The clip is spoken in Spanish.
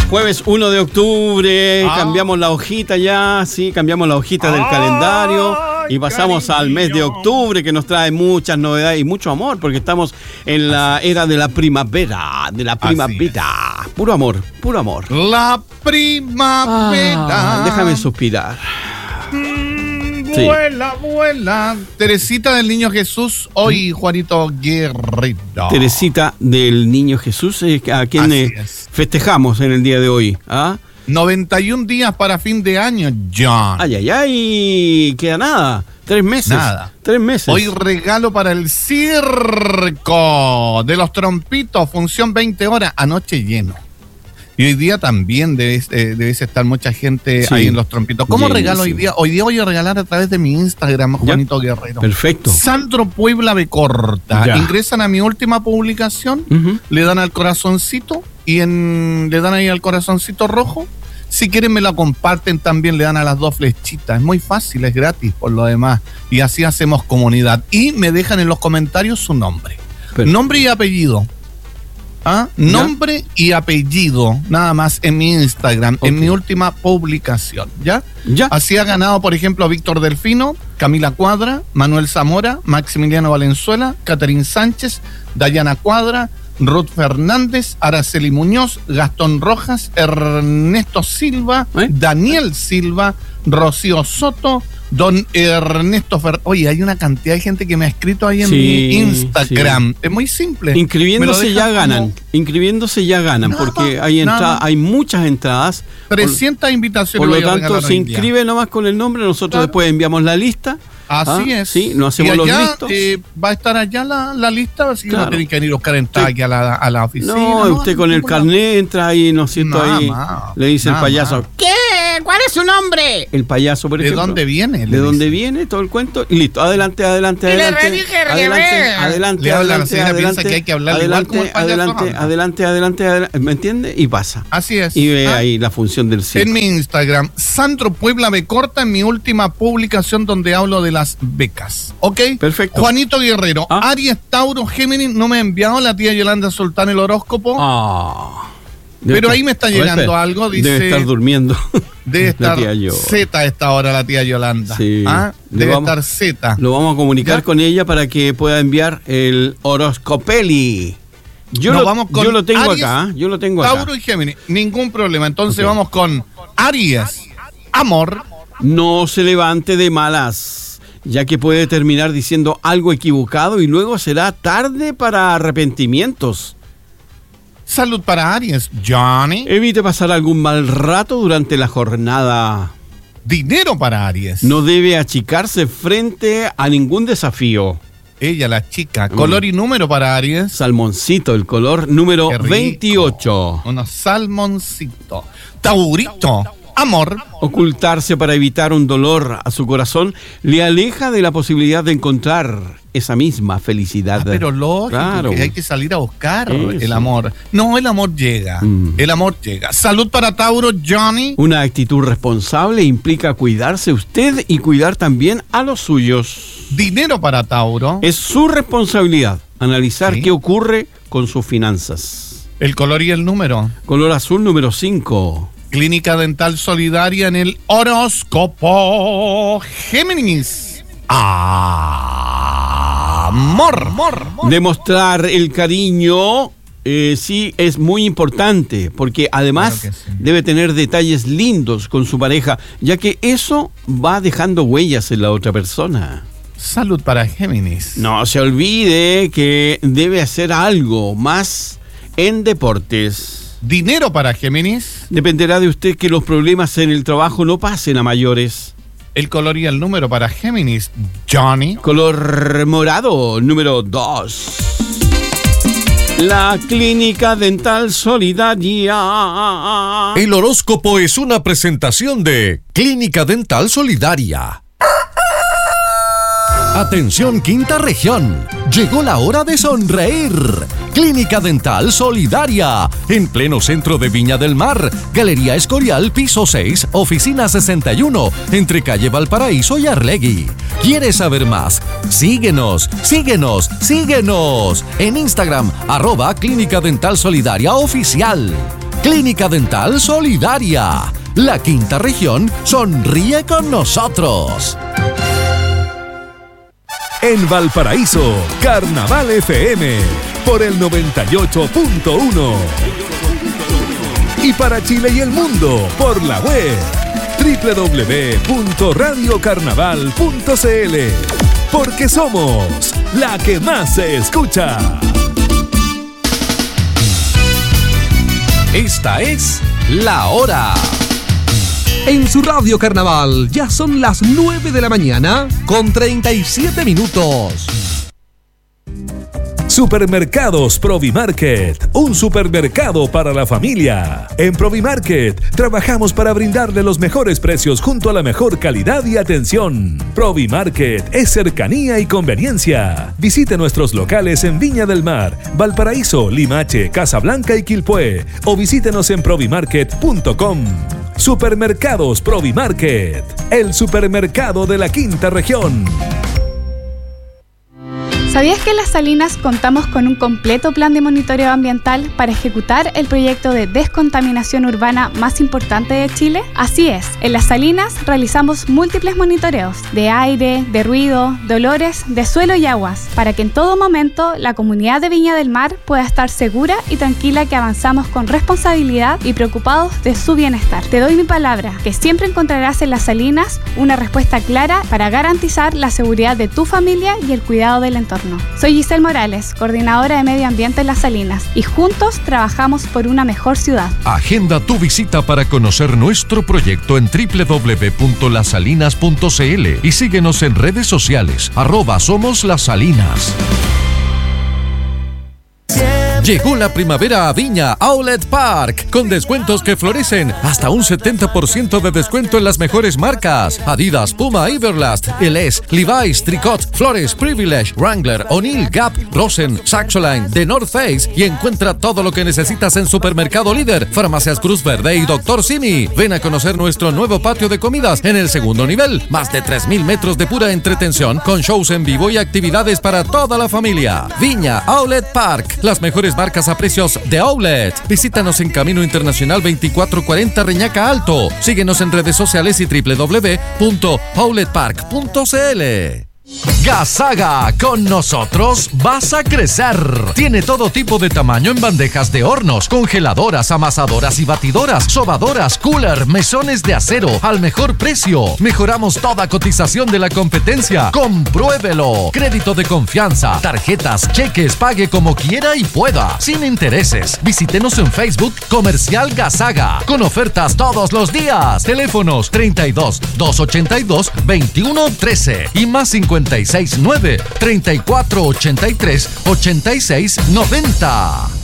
Jueves 1 de octubre, cambiamos la hojita ya, sí, cambiamos la hojita del calendario y pasamos al mes de octubre, que nos trae muchas novedades y mucho amor, porque estamos en la era de la primavera, Puro amor, puro amor. La primavera. Déjame suspirar. Vuela, vuela. Teresita del Niño Jesús, hoy Juanito Guerrero. Teresita del Niño Jesús, a quien festejamos en el día de hoy. 91 días para fin de año, John. Ay, queda nada. 3 meses. Nada. 3 meses. Hoy regalo para el circo de los trompitos, función 20 horas, anoche lleno. Y hoy día también debes estar mucha gente ahí en los trompitos. ¿Cómo regalo hoy día? Hoy día voy a regalar a través de mi Instagram, Juanito Guerrero. Perfecto. Sandro Puebla B. Corta. Ya. Ingresan a mi última publicación, le dan al corazoncito y le dan ahí al corazoncito rojo. Si quieren me la comparten también, le dan a las 2 flechitas. Es muy fácil, es gratis por lo demás. Y así hacemos comunidad. Y me dejan en los comentarios su nombre. Perfecto. Nombre y apellido. Nombre y apellido, nada más en mi Instagram, en mi última publicación, ¿ya? Así ha ganado, por ejemplo, Víctor Delfino, Camila Cuadra, Manuel Zamora, Maximiliano Valenzuela, Catherine Sánchez, Dayana Cuadra, Ruth Fernández, Araceli Muñoz, Gastón Rojas, Ernesto Silva, Daniel Silva, Rocío Soto, don Ernesto Oye, hay una cantidad de gente que me ha escrito ahí en mi Instagram. Sí. Es muy simple. Inscribiéndose ya ganan. Porque hay muchas entradas. 300 invitaciones. Por lo tanto, se inscribe nomás con el nombre. Nosotros después enviamos la lista. Así es. Sí, nos hacemos los listos. Va a estar allá la lista, así que no tienen que ir a buscar entrada aquí a la oficina. No, usted con el carnet entra ahí, ¿no es cierto? Ahí le dice el payaso, ¿qué? ¿Cuál es su nombre? El payaso, por ejemplo. ¿De dónde viene? ¿De dónde viene todo el cuento? Y listo, adelante. Le habla la señora, piensa que hay que hablar igual como el payaso. Adelante, ¿me entiende? Y pasa. Así es. Y ve ahí la función del circo. En mi Instagram, Sandro Puebla B. Corta, en mi última publicación donde hablo de las becas. ¿Ok? Perfecto. Juanito Guerrero, Aries, Tauro, Géminis, no me ha enviado la tía Yolanda Sultán el horóscopo. Pero ahí me está llegando algo, dice. Debe estar durmiendo. Debe estar Z a esta hora la tía Yolanda. Sí. Debe estar Z. Lo vamos a comunicar con ella para que pueda enviar el horoscopeli. Yo lo tengo Aries, acá. Yo lo tengo Tauro y Géminis, ningún problema. Entonces vamos con Aries. Amor. No se levante de malas, ya que puede terminar diciendo algo equivocado y luego será tarde para arrepentimientos. Salud para Aries, Johnny. Evite pasar algún mal rato durante la jornada. Dinero para Aries. No debe achicarse frente a ningún desafío. Ella, la chica. Color y número para Aries. Salmoncito, el color número 28. Unos salmoncitos. Taurito. Amor. Ocultarse para evitar un dolor a su corazón le aleja de la posibilidad de encontrar esa misma felicidad. Pero lógico, que hay que salir a buscar el amor. No, el amor llega. El amor llega. Salud para Tauro, Johnny. Una actitud responsable implica cuidarse usted y cuidar también a los suyos. Dinero para Tauro. Es su responsabilidad analizar qué ocurre con sus finanzas. El color y el número. Color azul número 5. Clínica Dental Solidaria en el horóscopo Géminis. Amor. Demostrar el cariño sí es muy importante, porque además debe tener detalles lindos con su pareja, ya que eso va dejando huellas en la otra persona. Salud para Géminis. No se olvide que debe hacer algo más en deportes. Dinero para Géminis. Dependerá de usted que los problemas en el trabajo no pasen a mayores. El color y el número para Géminis, Johnny. Color morado, número 2. La Clínica Dental Solidaria. El horóscopo es una presentación de Clínica Dental Solidaria. Atención Quinta Región, llegó la hora de sonreír. Clínica Dental Solidaria, en pleno centro de Viña del Mar, Galería Escorial, piso 6, oficina 61, entre calle Valparaíso y Arlegui. ¿Quieres saber más? Síguenos en Instagram, @Clínica Dental Solidaria Oficial. Clínica Dental Solidaria. La quinta región sonríe con nosotros. En Valparaíso, Carnaval FM por el 98.1. Y para Chile y el mundo por la web www.radiocarnaval.cl. Porque somos la que más se escucha. Esta es La Hora. En su Radio Carnaval ya son las 9 de la mañana con 37 minutos. Supermercados Provimarket, un supermercado para la familia. En Provimarket trabajamos para brindarle los mejores precios junto a la mejor calidad y atención. Provimarket es cercanía y conveniencia. Visite nuestros locales en Viña del Mar, Valparaíso, Limache, Casablanca y Quilpué o visítenos en provimarket.com. Supermercados Provimarket, el supermercado de la quinta región. ¿Sabías que en Las Salinas contamos con un completo plan de monitoreo ambiental para ejecutar el proyecto de descontaminación urbana más importante de Chile? Así es, en Las Salinas realizamos múltiples monitoreos de aire, de ruido, de olores, de suelo y aguas, para que en todo momento la comunidad de Viña del Mar pueda estar segura y tranquila que avanzamos con responsabilidad y preocupados de su bienestar. Te doy mi palabra, que siempre encontrarás en Las Salinas una respuesta clara para garantizar la seguridad de tu familia y el cuidado del entorno. Soy Giselle Morales, coordinadora de Medio Ambiente en Las Salinas, y juntos trabajamos por una mejor ciudad. Agenda tu visita para conocer nuestro proyecto en www.lasalinas.cl y síguenos en redes sociales, @SomosLasSalinas. Llegó la primavera a Viña Outlet Park, con descuentos que florecen, hasta un 70% de descuento en las mejores marcas: Adidas, Puma, Everlast, LS, Levi's, Tricot, Flores, Privilege, Wrangler, O'Neill, Gap, Rosen, Saxoline, The North Face, y encuentra todo lo que necesitas en Supermercado Líder, Farmacias Cruz Verde y Dr. Simi. Ven a conocer nuestro nuevo patio de comidas en el segundo nivel, más de 3.000 metros de pura entretención, con shows en vivo y actividades para toda la familia. Viña Outlet Park, las mejores marcas a precios de outlet. Visítanos en Camino Internacional 2440 Reñaca Alto. Síguenos en redes sociales y www.outletpark.cl. Gasaga, con nosotros vas a crecer. Tiene todo tipo de tamaño en bandejas de hornos, congeladoras, amasadoras y batidoras, sobadoras, cooler, mesones de acero al mejor precio. Mejoramos toda cotización de la competencia. Compruébelo. Crédito de confianza, tarjetas, cheques, pague como quiera y pueda, sin intereses. Visítenos en Facebook Comercial Gasaga, con ofertas todos los días. Teléfonos 32 282 2113 y más 569 3483 8690.